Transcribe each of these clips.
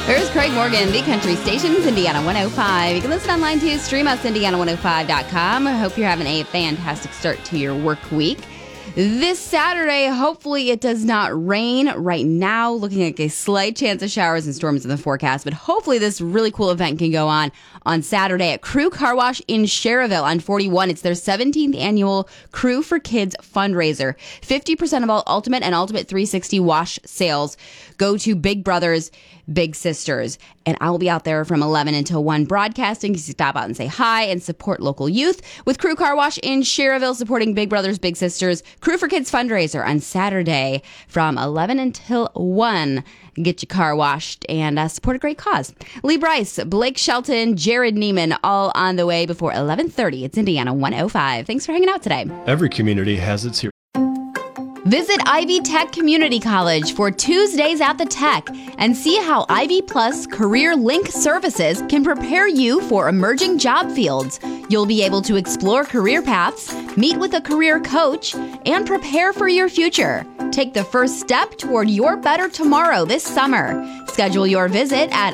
There's Craig Morgan, the country station's Indiana 105. You can listen online too. Stream us, Indiana105.com. I hope you're having a fantastic start to your work week. This Saturday, hopefully it does not rain. Right now, looking like a slight chance of showers and storms in the forecast, but hopefully this really cool event can go on Saturday at Crew Car Wash in Schererville on 41. It's their 17th annual Crew for Kids fundraiser. 50% of all Ultimate and Ultimate 360 wash sales go to Big Brothers Big Sisters. And I will be out there from 11 until 1 broadcasting. You can stop out and say hi and support local youth with Crew Car Wash in Schererville, supporting Big Brothers Big Sisters. Crew for Kids fundraiser on Saturday from 11 until 1. Get your car washed and support a great cause. Lee Bryce, Blake Shelton, Jared Neiman, all on the way before 11:30. It's Indiana 105. Thanks for hanging out today. Every community has its hero. Visit Ivy Tech Community College for Tuesdays at the Tech and see how Ivy Plus Career Link services can prepare you for emerging job fields. You'll be able to explore career paths, meet with a career coach, and prepare for your future. Take the first step toward your better tomorrow this summer. Schedule your visit at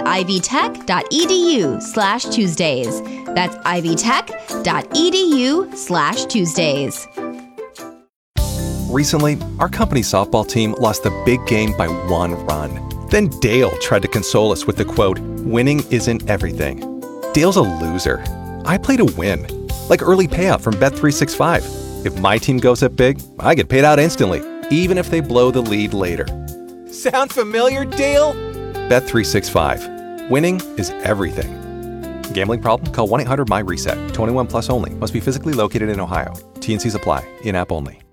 ivytech.edu/Tuesdays. That's ivytech.edu/Tuesdays. Recently, our company's softball team lost the big game by 1 run. Then Dale tried to console us with the quote, "Winning isn't everything." Dale's a loser. I play to win, like early payout from Bet365. If my team goes up big, I get paid out instantly, even if they blow the lead later. Sound familiar, Dale? Bet365. Winning is everything. Gambling problem? Call 1-800-MY-RESET. 21 plus only. Must be physically located in Ohio. T&Cs apply. In-app only.